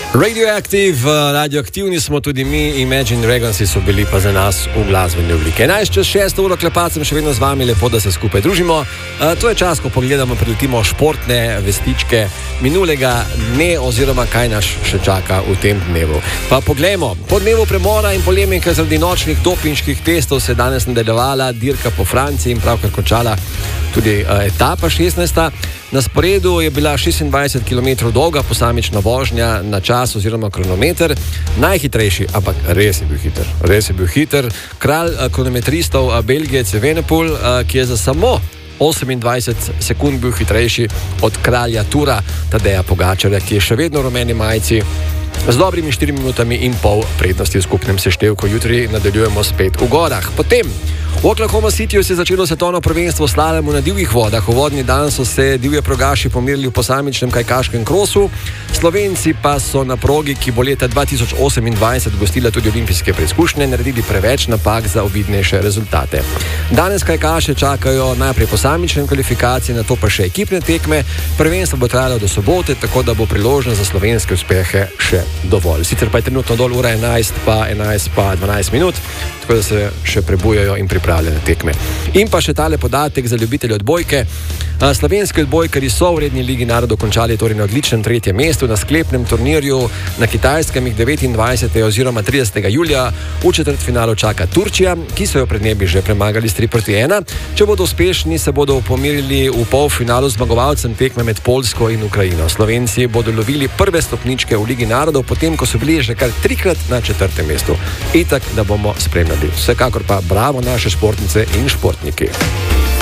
Radioactive, radioaktivni smo tudi mi, Imagine Dragonsi so bili pa za nas v glasbeni obliki. 11:06 uro klepacem, še vedno z vami, lepo, da se skupaj družimo. To je čas, ko pogledamo, preletimo športne vestičke minulega dne oziroma kaj nas še čaka v tem dnevu. Pa poglejmo, po dnevu premora in polemike zaradi nočnih dopinških testov se je danes nadaljevala dirka po Franciji in pravkar končala tudi etapa 16. Na sporedu je bila 26 km dolga posamična vožnja na čas oziroma kronometer. Najhitrejši, ampak res je bil hiter, kralj kronometristov Belgijec Evenepoel, ki je za samo 28 sekund bil hitrejši od kralja Tura Tadeja Pogačarja, ki je še vedno v rumeni majici z dobrimi 4 minutami in pol prednosti v skupnem seštevku. Jutri nadaljujemo spet v gorah. Potem v Oklahoma Cityju se je začelo svetovno prvenstvo slalomu na divjih vodah. V vodni dan so se divje progaši pomerili v posamičnem kajakaškem krosu. Slovenci pa so na progi, ki bo leta 2028 gostila tudi olimpijske preizkušnje, naredili preveč napak za ovidnejše rezultate. Danes kajakaše čakajo najprej posamične kvalifikacije, nato pa še ekipne tekme. Prvenstvo bo trajalo do sobote, tako da bo priložnost za slovenske uspehe še dovolj. Sicer pa je trenutno dol ura 11 pa 12 minut, tako da se še prebujajo in pripravljene tekme. In pa še tale podatek za ljubitelje odbojke. Slovenski odbojkari so v redni ligi narodov končali torej na odličnem 3. mestu. Na sklepnem turnirju na Kitajskem jih 29. oziroma 30. julija v četrtfinalu čaka Turčija, ki so jo pred dnevi že premagali s 3-1. Če bodo uspešni, se bodo pomerili v polfinalu z zmagovalcem tekme med Poljsko in Ukrajino. Slovenci bodo lovili prve stopničke v ligi narodov, potem ko so bili že kar 3-krat na 4. mestu. Itak, da bomo spremljali. Vsekakor pa bravo naše športnice in športniki.